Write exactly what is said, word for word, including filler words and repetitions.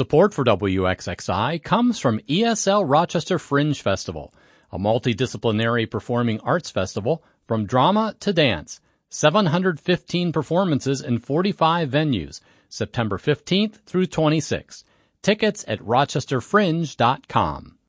Support for W X X I comes from E S L Rochester Fringe Festival, a multidisciplinary performing arts festival from drama to dance. seven hundred fifteen performances in forty-five venues, September fifteenth through twenty-sixth. Tickets at rochester fringe dot com.